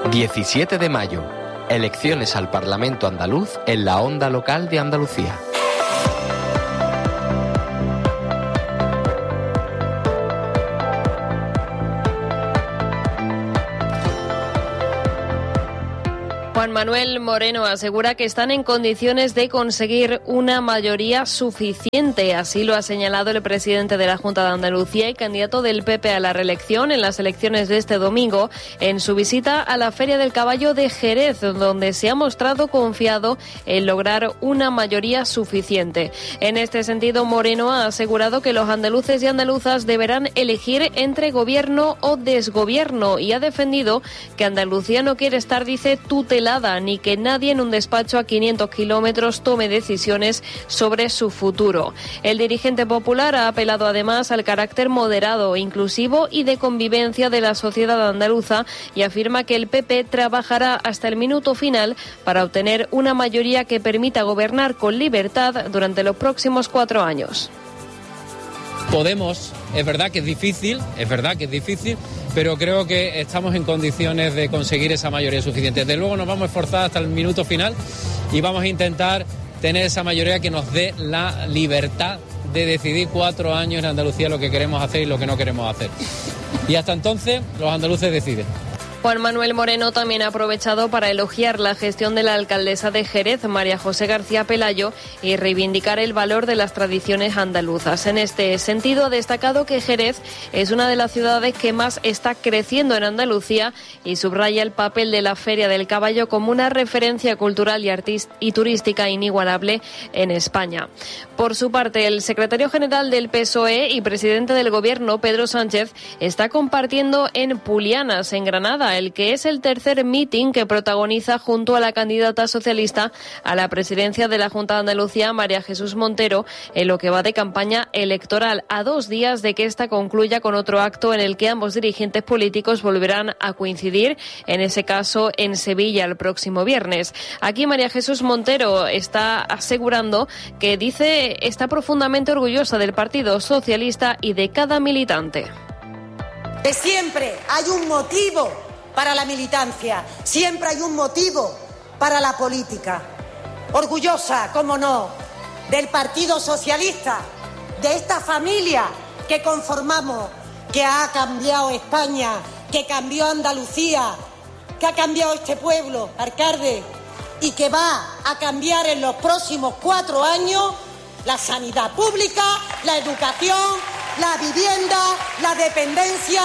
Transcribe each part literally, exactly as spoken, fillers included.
diecisiete de mayo. Elecciones al Parlamento andaluz en la onda local de Andalucía. Juan Manuel Moreno asegura que están en condiciones de conseguir una mayoría suficiente. Así lo ha señalado el presidente de la Junta de Andalucía y candidato del P P a la reelección en las elecciones de este domingo en su visita a la Feria del Caballo de Jerez, donde se ha mostrado confiado en lograr una mayoría suficiente. En este sentido, Moreno ha asegurado que los andaluces y andaluzas deberán elegir entre gobierno o desgobierno y ha defendido que Andalucía no quiere estar, dice, tutelada, ni que nadie en un despacho a quinientos kilómetros tome decisiones sobre su futuro. El dirigente popular ha apelado además al carácter moderado, inclusivo y de convivencia de la sociedad andaluza y afirma que el P P trabajará hasta el minuto final para obtener una mayoría que permita gobernar con libertad durante los próximos cuatro años. Podemos, es verdad que es difícil, es verdad que es difícil, pero creo que estamos en condiciones de conseguir esa mayoría suficiente. Desde luego nos vamos a esforzar hasta el minuto final y vamos a intentar tener esa mayoría que nos dé la libertad de decidir cuatro años en Andalucía lo que queremos hacer y lo que no queremos hacer. Y hasta entonces los andaluces deciden. Juan Manuel Moreno también ha aprovechado para elogiar la gestión de la alcaldesa de Jerez, María José García Pelayo, y reivindicar el valor de las tradiciones andaluzas. En este sentido, ha destacado que Jerez es una de las ciudades que más está creciendo en Andalucía y subraya el papel de la Feria del Caballo como una referencia cultural y, artist- y turística inigualable en España. Por su parte, el secretario general del P S O E y presidente del Gobierno, Pedro Sánchez, está compartiendo en Pulianas, en Granada, el que es el tercer mitin que protagoniza junto a la candidata socialista a la presidencia de la Junta de Andalucía, María Jesús Montero, en lo que va de campaña electoral, a dos días de que esta concluya con otro acto en el que ambos dirigentes políticos volverán a coincidir, en ese caso en Sevilla el próximo viernes. Aquí María Jesús Montero está asegurando que, dice, está profundamente orgullosa del Partido Socialista y de cada militante. Que siempre hay un motivo para la militancia, siempre hay un motivo para la política. Orgullosa, cómo no, del Partido Socialista, de esta familia que conformamos, que ha cambiado España, que cambió Andalucía, que ha cambiado este pueblo, alcalde, y que va a cambiar en los próximos cuatro años la sanidad pública, la educación, la vivienda, la dependencia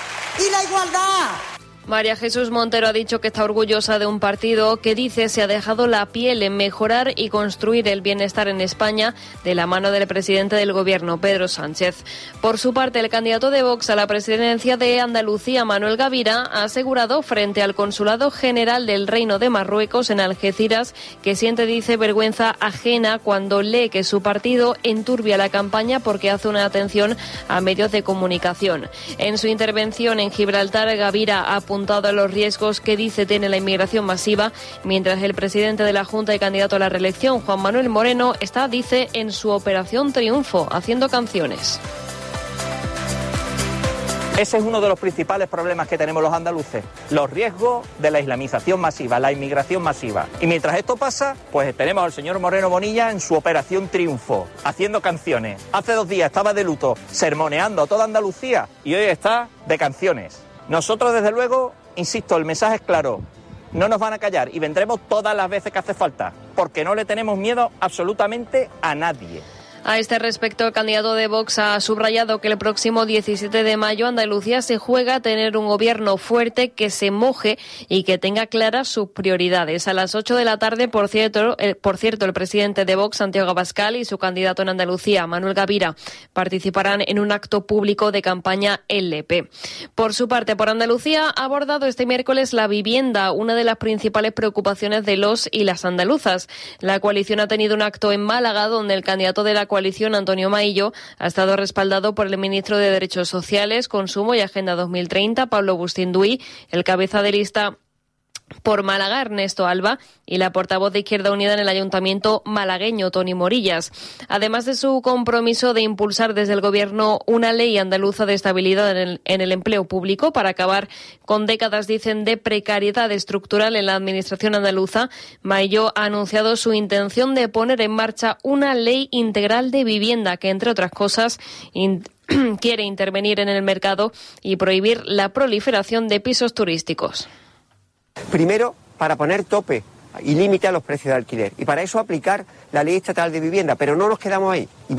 y la igualdad. María Jesús Montero ha dicho que está orgullosa de un partido que, dice, se ha dejado la piel en mejorar y construir el bienestar en España de la mano del presidente del Gobierno, Pedro Sánchez. Por su parte, el candidato de Vox a la presidencia de Andalucía, Manuel Gavira, ha asegurado frente al Consulado General del Reino de Marruecos en Algeciras que siente, dice, vergüenza ajena cuando lee que su partido enturbia la campaña porque hace una atención a medios de comunicación. En su intervención en Gibraltar, Gavira ha apuntado a los riesgos que, dice, tiene la inmigración masiva, mientras el presidente de la Junta y candidato a la reelección, Juan Manuel Moreno, está, dice, en su Operación Triunfo, haciendo canciones. Ese es uno de los principales problemas que tenemos los andaluces, los riesgos de la islamización masiva, la inmigración masiva. Y mientras esto pasa, pues tenemos al señor Moreno Bonilla en su Operación Triunfo, haciendo canciones. Hace dos días estaba de luto, sermoneando a toda Andalucía, y hoy está de canciones. Nosotros, desde luego, insisto, el mensaje es claro, no nos van a callar y vendremos todas las veces que hace falta, porque no le tenemos miedo absolutamente a nadie. A este respecto, el candidato de Vox ha subrayado que el próximo diecisiete de mayo Andalucía se juega a tener un gobierno fuerte que se moje y que tenga claras sus prioridades. A las ocho de la tarde, por cierto, el, por cierto, el presidente de Vox, Santiago Abascal, y su candidato en Andalucía, Manuel Gavira, participarán en un acto público de campaña L P. Por su parte, por Andalucía ha abordado este miércoles la vivienda, una de las principales preocupaciones de los y las andaluzas. La coalición ha tenido un acto en Málaga donde el candidato de la coalición, Antonio Maillo, ha estado respaldado por el ministro de Derechos Sociales, Consumo y Agenda dos mil treinta, Pablo Bustinduy, el cabeza de lista por Málaga, Ernesto Alba, y la portavoz de Izquierda Unida en el Ayuntamiento malagueño, Toni Morillas. Además de su compromiso de impulsar desde el Gobierno una ley andaluza de estabilidad en el, en el empleo público para acabar con décadas, dicen, de precariedad estructural en la Administración andaluza, Maillo ha anunciado su intención de poner en marcha una ley integral de vivienda que, entre otras cosas, in- quiere intervenir en el mercado y prohibir la proliferación de pisos turísticos. Primero, para poner tope y límite a los precios de alquiler. Y para eso aplicar la Ley Estatal de Vivienda. Pero no nos quedamos ahí.